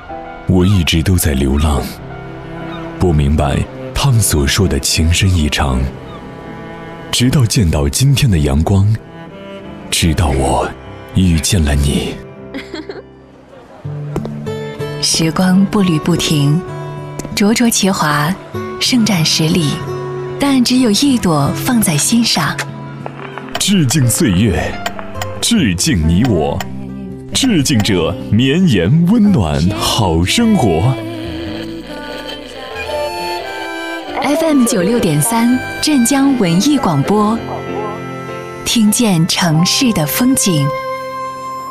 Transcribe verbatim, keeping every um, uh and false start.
我一直都在流浪，不明白他们所说的情深意长，直到见到今天的阳光，直到我遇见了你。 时光步履不停，灼灼其华，盛展十里，但只有一朵放在心上。 致敬岁月，致敬你我，致敬这绵延温暖好生活。 F M 九六点三，镇江文艺广播，听见城市的风景。